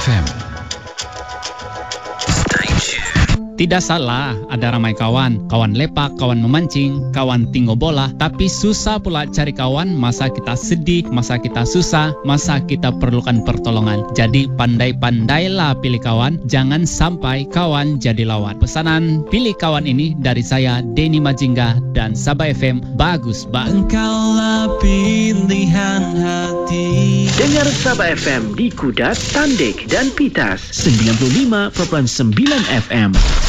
FM. Tidak salah ada ramai kawan, kawan lepak, kawan memancing, kawan tinggal bola, tapi susah pula cari kawan masa kita sedih, masa kita susah, masa kita perlukan pertolongan. Jadi pandai-pandailah pilih kawan, jangan sampai kawan jadi lawan. Pesanan pilih kawan ini dari saya, Denny Majingga dan Sabah FM, bagus banget. Engkaulah pilihan hati. Dengar Sabah FM di Kudat, Tandek dan Pitas 95.9 FM.